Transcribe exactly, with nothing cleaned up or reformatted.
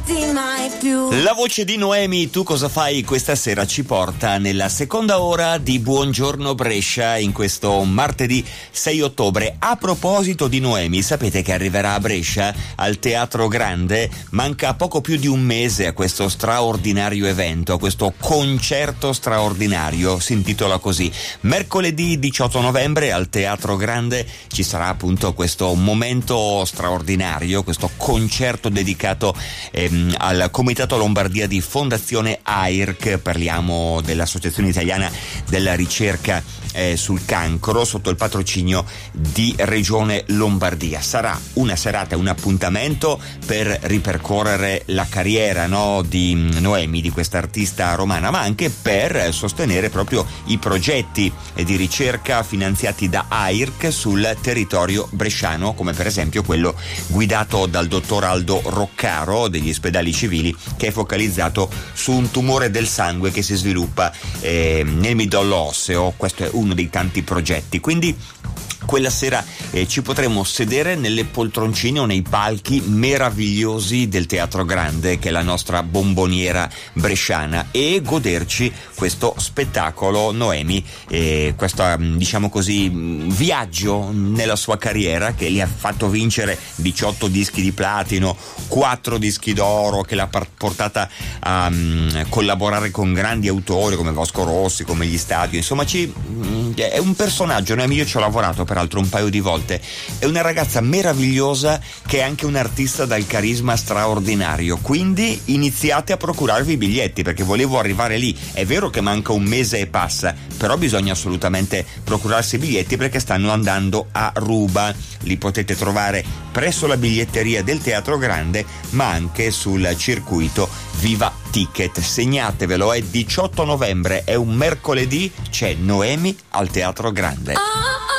mai più. La voce di Noemi, Tu cosa fai questa sera, ci porta nella seconda ora di Buongiorno Brescia in questo martedì sei ottobre. A proposito di Noemi, sapete che arriverà a Brescia al Teatro Grande? Manca poco più di un mese a questo straordinario evento, a questo concerto straordinario, si intitola così. Mercoledì diciotto novembre al Teatro Grande ci sarà appunto questo momento straordinario, questo concerto dedicato ehm, al Comitato Lombardia di Fondazione A I R C, parliamo dell'Associazione Italiana della Ricerca eh, sul Cancro, sotto il patrocinio di Regione Lombardia. Sarà una serata, un appuntamento per ripercorrere la carriera, no, di Noemi, di questa artista romana, ma anche per sostenere proprio i progetti di ricerca finanziati da A I R C sul territorio bresciano, come per esempio quello guidato dal dottor Aldo Roccaro degli Ospedali Civili, che è focalizzato su un tumore del sangue che si sviluppa eh, nel midollo osseo. Questo è uno dei tanti progetti, quindi quella sera eh, ci potremo sedere nelle poltroncine o nei palchi meravigliosi del Teatro Grande, che è la nostra bomboniera bresciana, e goderci questo spettacolo Noemi, eh, questo diciamo così viaggio nella sua carriera che le ha fatto vincere diciotto dischi di platino, quattro dischi d'oro, che l'ha portata a um, collaborare con grandi autori come Bosco Rossi, come gli Stadio. Insomma, ci, è un personaggio. Noemi, io ci ho lavorato peraltro un paio di volte. È una ragazza meravigliosa che è anche un artista dal carisma straordinario, quindi iniziate a procurarvi i biglietti, perché volevo arrivare lì. È vero che manca un mese e passa, però bisogna assolutamente procurarsi i biglietti perché stanno andando a ruba. Li potete trovare presso la biglietteria del Teatro Grande, ma anche sul circuito Viva Ticket. Segnatevelo, è diciotto novembre, è un mercoledì, c'è Noemi al Teatro Grande.